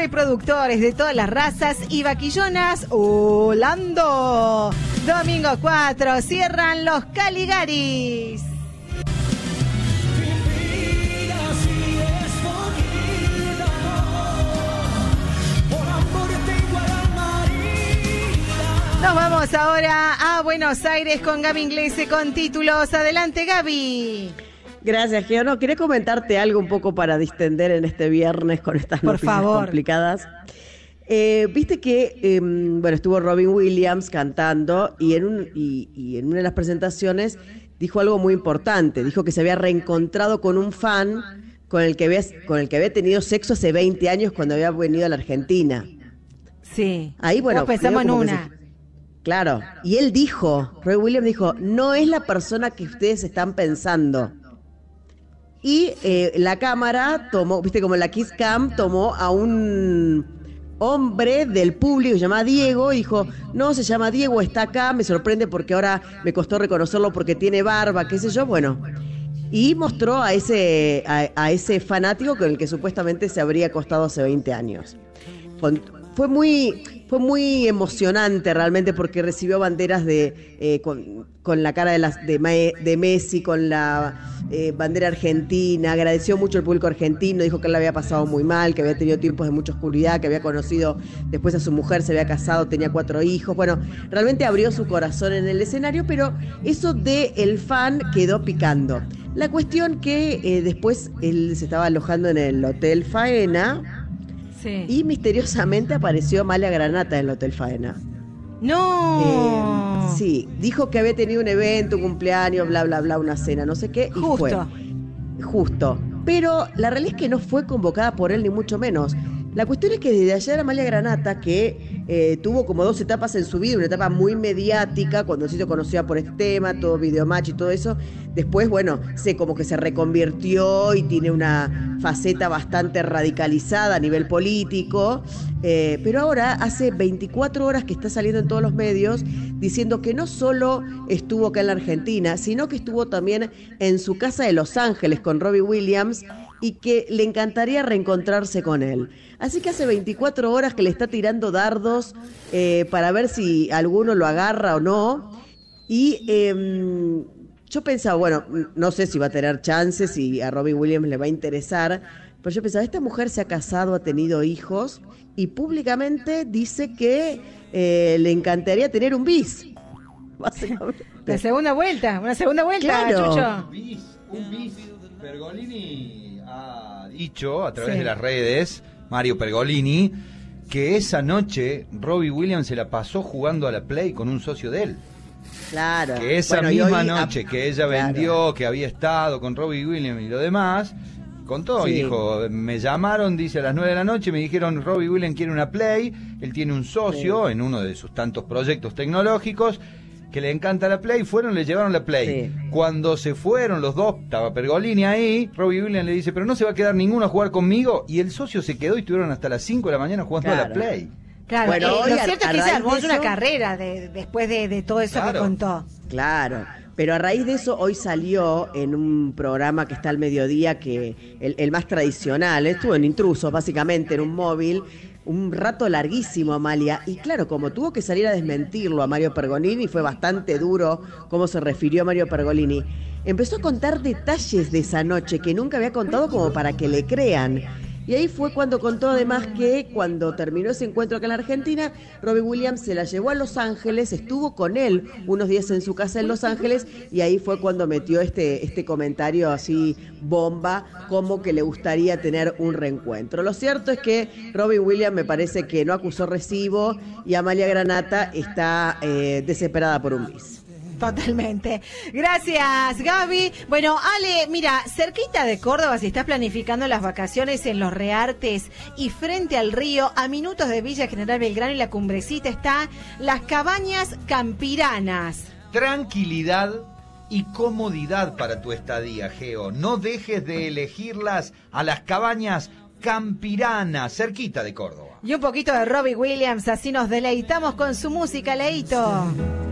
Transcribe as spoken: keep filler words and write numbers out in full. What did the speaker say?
reproductores de todas las razas y vaquillonas, Holando. Domingo cuatro, cierran los Caligaris. Nos vamos ahora a Buenos Aires con Gaby Inglese con títulos. Adelante, Gaby. Gracias, Geo. No, quería comentarte algo un poco para distender en este viernes con estas Por noticias favor. complicadas. Eh, Viste que, eh, bueno, estuvo Robin Williams cantando y en, un, y, y en una de las presentaciones dijo algo muy importante. Dijo que se había reencontrado con un fan con el que había, con el que había tenido sexo hace veinte años cuando había venido a la Argentina. Sí. Ahí, bueno, Todos pensamos en medio como que una. se- Claro, y él dijo, Roy Williams dijo, no es la persona que ustedes están pensando. Y eh, la cámara tomó, viste, como la Kiss Cam tomó a un hombre del público que se llama Diego y dijo, no, se llama Diego, está acá, me sorprende porque ahora me costó reconocerlo porque tiene barba, qué sé yo, bueno. Y mostró a ese, a, a ese fanático con el que supuestamente se habría acostado hace veinte años. Con- fue muy... Fue muy emocionante realmente porque recibió banderas de eh, con, con la cara de, las, de, Mae- de Messi, con la eh, bandera argentina, agradeció mucho al público argentino, dijo que él la había pasado muy mal, que había tenido tiempos de mucha oscuridad, que había conocido después a su mujer, se había casado, tenía cuatro hijos, bueno, realmente abrió su corazón en el escenario, pero eso de el fan quedó picando. La cuestión que eh, después él se estaba alojando en el Hotel Faena, Sí. y misteriosamente apareció Amalia Granata en el Hotel Faena. No. Eh, sí, dijo que había tenido un evento, un cumpleaños, bla, bla, bla, una cena, no sé qué, y Justo. fue. Justo. Pero la realidad es que no fue convocada por él, ni mucho menos. La cuestión es que desde ayer Amalia Granata, que eh, tuvo como dos etapas en su vida, una etapa muy mediática, cuando se hizo conocida por este tema, todo Videomatch y todo eso, después, bueno, se como que se reconvirtió y tiene una faceta bastante radicalizada a nivel político, eh, pero ahora hace veinticuatro horas que está saliendo en todos los medios diciendo que no solo estuvo acá en la Argentina, sino que estuvo también en su casa de Los Ángeles con Robbie Williams y que le encantaría reencontrarse con él. Así que hace veinticuatro horas que le está tirando dardos eh, para ver si alguno lo agarra o no. Y eh, yo pensaba, bueno, no sé si va a tener chances, si a Robbie Williams le va a interesar, pero yo pensaba, esta mujer se ha casado, ha tenido hijos y públicamente dice que eh, le encantaría tener un bis. Básicamente. La segunda vuelta, una segunda vuelta, Claro. Chucho. Un bis, un bis. Pergolini ha dicho a través Sí. de las redes, Mario Pergolini, que esa noche Robbie Williams se la pasó jugando a la Play con un socio de él. Claro. Que esa Bueno, y misma hoy, noche ah, que ella claro. vendió, que había estado con Robbie Williams y lo demás, contó y Sí. dijo, me llamaron, dice, a las nueve de la noche, me dijeron, Robbie Williams quiere una Play, él tiene un socio Sí. en uno de sus tantos proyectos tecnológicos, que le encanta la Play, fueron, le llevaron la Play. Sí. Cuando se fueron los dos, estaba Pergolini ahí, Robbie Williams le dice, pero no se va a quedar ninguno a jugar conmigo, y el socio se quedó y estuvieron hasta las cinco de la mañana jugando a la Claro. Play. Claro, Bueno, eh, hoy lo a- cierto a es que se raíz armó de una eso- carrera de, después de, de todo eso Claro. que contó. Claro, pero a raíz de eso hoy salió en un programa que está al mediodía, que el, el más tradicional, estuvo en Intrusos básicamente, en un móvil, un rato larguísimo Amalia, y claro, como tuvo que salir a desmentirlo a Mario Pergolini, fue bastante duro cómo se refirió a Mario Pergolini, empezó a contar detalles de esa noche que nunca había contado como para que le crean. Y ahí fue cuando contó además que cuando terminó ese encuentro acá en la Argentina, Robbie Williams se la llevó a Los Ángeles, estuvo con él unos días en su casa en Los Ángeles y ahí fue cuando metió este, este comentario así bomba, como que le gustaría tener un reencuentro. Lo cierto es que Robbie Williams me parece que no acusó recibo y Amalia Granata está eh, desesperada por un bis. Totalmente. Gracias, Gaby. Bueno, Ale, mira, cerquita de Córdoba, si estás planificando las vacaciones en los Reartes y frente al río, a minutos de Villa General Belgrano y la Cumbrecita, está Las Cabañas Campiranas. Tranquilidad y comodidad para tu estadía, Geo. No dejes de elegirlas a Las Cabañas Campiranas, cerquita de Córdoba. Y un poquito de Robbie Williams, así nos deleitamos con su música, Leito.